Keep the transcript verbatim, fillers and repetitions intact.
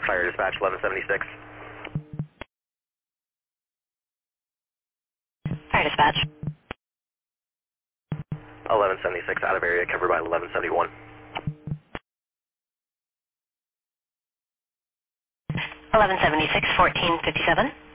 Fire Dispatch eleven seventy-six. Fire Dispatch. eleven seventy-six out of area covered by eleven seventy-one. eleven seventy-six, fourteen fifty-seven.